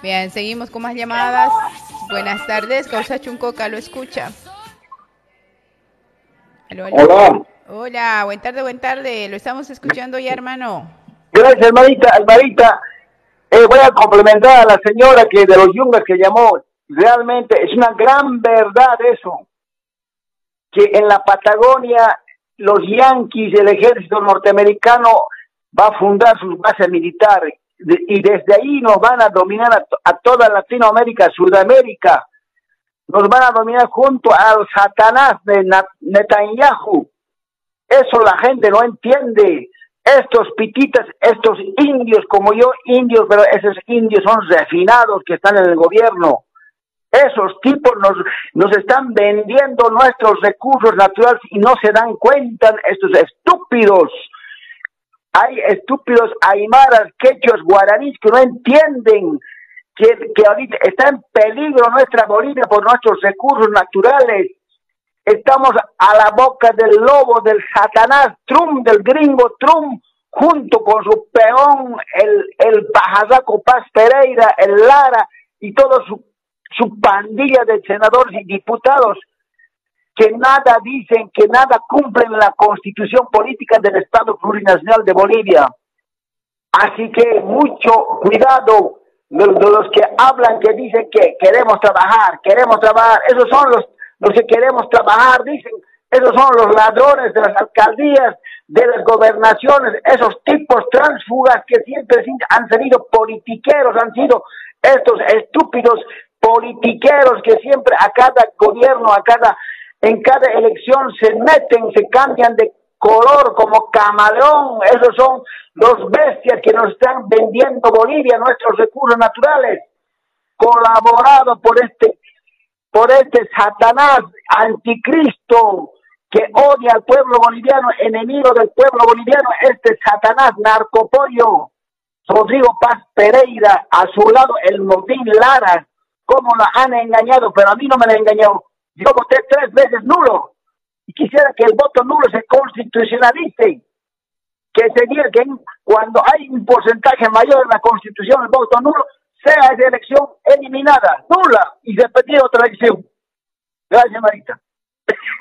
Bien, seguimos con más llamadas. Buenas tardes, Causa Chuncoca, lo escucha. Aló, aló. Hola. Hola, buen tarde, lo estamos escuchando ya, hermano. Gracias, hermanita. Voy a complementar a la señora que de los Yungas que llamó. Realmente es una gran verdad eso, que en la Patagonia los yanquis, el ejército norteamericano va a fundar sus bases militares y desde ahí nos van a dominar a toda Latinoamérica, Sudamérica. Nos van a dominar junto al Satanás de Netanyahu. Eso la gente no entiende. Estos pititas, estos indios como yo, indios, pero esos indios son refinados que están en el gobierno. Esos tipos nos están vendiendo nuestros recursos naturales y no se dan cuenta, estos estúpidos. Hay estúpidos aymaras, quechuas, guaraníes que no entienden que ahorita está en peligro nuestra Bolivia por nuestros recursos naturales. Estamos a la boca del lobo, del Satanás Trump, del gringo Trump, junto con su peón, el pajarraco Paz Pereira, el Lara y toda su pandilla de senadores y diputados que nada dicen, que nada cumplen la constitución política del Estado Plurinacional de Bolivia. Así que mucho cuidado de los que hablan, que dicen que queremos trabajar, esos son los que queremos trabajar, dicen, esos son los ladrones de las alcaldías, de las gobernaciones, esos tipos tránsfugas que siempre han sido politiqueros, han sido estos estúpidos politiqueros que siempre a cada gobierno, en cada elección se meten, se cambian de color como camaleón. Esos son los bestias que nos están vendiendo Bolivia, nuestros recursos naturales, colaborado por este Satanás anticristo que odia al pueblo boliviano, enemigo del pueblo boliviano, este Satanás narcopollo, Rodrigo Paz Pereira, a su lado el Motín Lara, cómo la han engañado, pero a mí no me la han engañado. Yo voté 3 veces nulo y quisiera que el voto nulo se constitucionalice, que se diga que cuando hay un porcentaje mayor en la Constitución, el voto nulo, sea esa elección eliminada, nula, y repetir otra elección. Gracias, Marita.